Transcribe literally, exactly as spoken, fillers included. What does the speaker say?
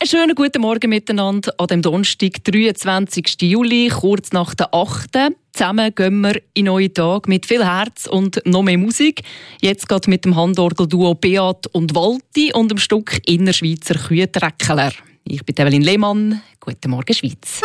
Einen schönen guten Morgen miteinander an dem Donnerstag, dreiundzwanzigsten Juli, kurz nach der achten Zusammen gehen wir in neuen Tag mit viel Herz und noch mehr Musik. Jetzt geht mit dem Handorgelduo Beat und Walti und dem Stück Innerschweizer Küheträckler. Ich bin Evelyn Lehmann. Guten Morgen, Schweiz.